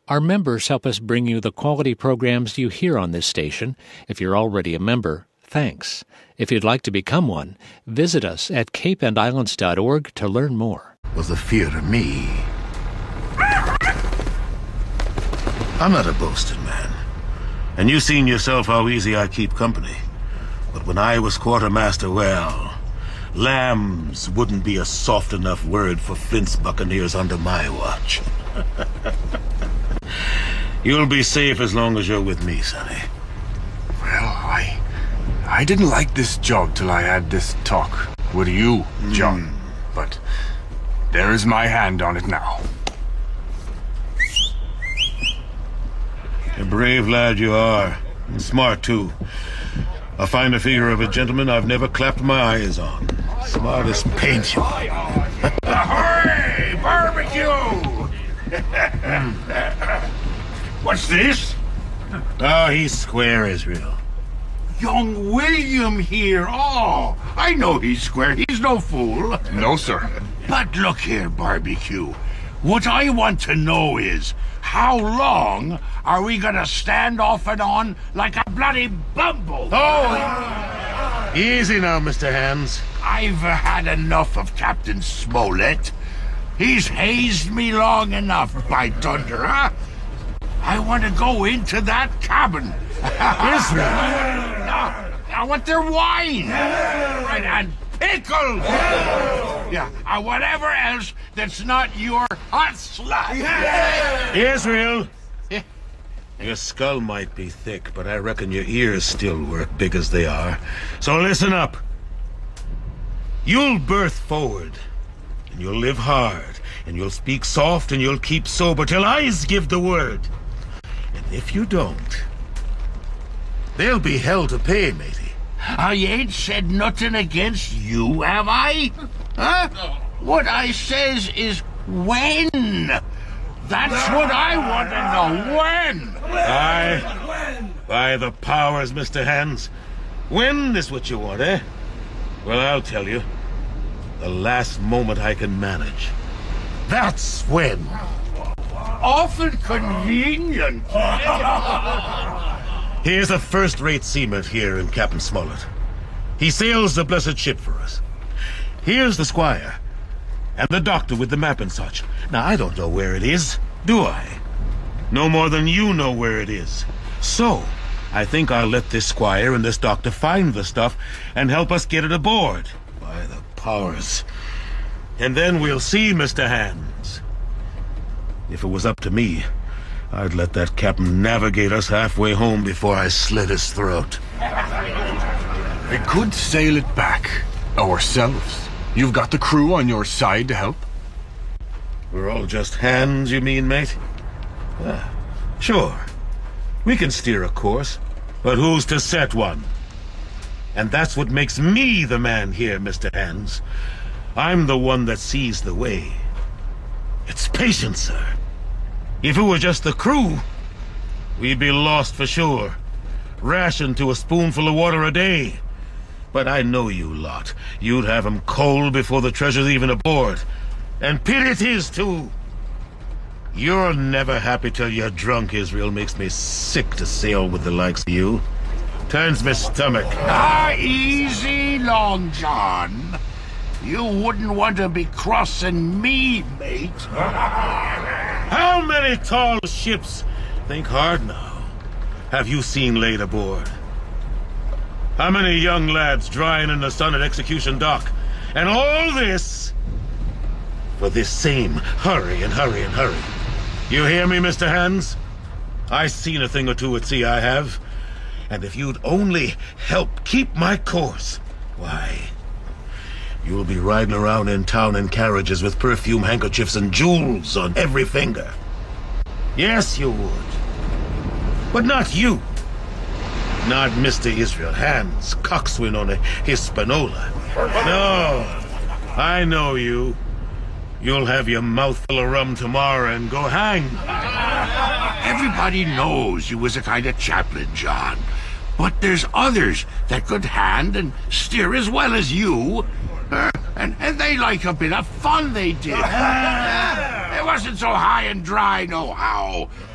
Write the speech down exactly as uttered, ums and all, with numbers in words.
Our members help us bring you the quality programs you hear on this station. If you're already a member, thanks. If you'd like to become one, visit us at cape and islands dot org to learn more. Was the fear of me. I'm not a boasting man. And you've seen yourself how easy I keep company. But when I was quartermaster, well, lambs wouldn't be a soft enough word for Flint's buccaneers under my watch. You'll be safe as long as you're with me, Sonny. Well, I... I didn't like this job till I had this talk with you, John. Mm. But there is my hand on it now. A brave lad you are. And smart, too. A finer figure of a gentleman I've never clapped my eyes on. Smart as paint, you. Ahoy! Barbecue! What's this? Oh, he's square, Israel. Young William here. Oh, I know he's square. He's no fool. No, sir. But look here, Barbecue. What I want to know is, how long are we gonna stand off and on like a bloody bumble? Oh! Easy now, Mister Hands. I've had enough of Captain Smollett. He's hazed me long enough, by thunder, huh? I want to go into that cabin. Israel! I, I want their wine. Right, and pickles. Yeah, uh, whatever else that's not your hot slut. Israel! Your skull might be thick, but I reckon your ears still work, big as they are. So listen up. You'll birth forward, and you'll live hard, and you'll speak soft, and you'll keep sober till I give the word. And if you don't, there'll be hell to pay, matey. I ain't said nothing against you, have I? Huh? What I says is when. That's what I want to know. When? Aye. By the powers, Mister Hands. When is what you want, eh? Well, I'll tell you. The last moment I can manage. That's when. Awful convenient. Here's a first-rate seaman here in Captain Smollett. He sails the blessed ship for us. Here's the squire. And the doctor with the map and such. Now, I don't know where it is, do I? No more than you know where it is. So, I think I'll let this squire and this doctor find the stuff and help us get it aboard. By the powers. And then we'll see, Mister Hands. If it was up to me, I'd let that captain navigate us halfway home before I slit his throat. We could sail it back ourselves. You've got the crew on your side to help. We're all just hands, you mean, mate? Ah, sure. We can steer a course, but who's to set one? And that's what makes me the man here, Mister Hands. I'm the one that sees the way. It's patience, sir. If it were just the crew, we'd be lost for sure. Rationed to a spoonful of water a day. But I know you lot. You'd have 'em cold before the treasure's even aboard. And pity it is, too. You're never happy till you're drunk, Israel. Makes me sick to sail with the likes of you. Turns me stomach. Ah, easy, Long John. You wouldn't want to be crossing me, mate. How many tall ships, think hard now, have you seen laid aboard? How many young lads drying in the sun at Execution Dock? And all this for this same hurry and hurry and hurry. You hear me, Mister Hands? I seen a thing or two at sea, I have. And if you'd only help keep my course, why, you'll be riding around in town in carriages with perfume handkerchiefs and jewels on every finger. Yes, you would. But not you. Not Mister Israel Hands, coxswain on a Hispaniola. No, I know you. You'll have your mouth full of rum tomorrow and go hang. Everybody knows you was a kind of chaplain, John. But there's others that could hand and steer as well as you. Uh, and, and they like a bit of fun, they did. It wasn't so high and dry, no how.